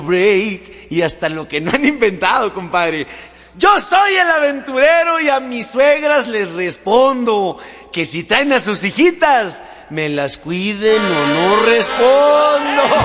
break y hasta lo que no han inventado, compadre. Yo soy el aventurero y a mis suegras les respondo que si traen a sus hijitas, me las cuiden o no respondo.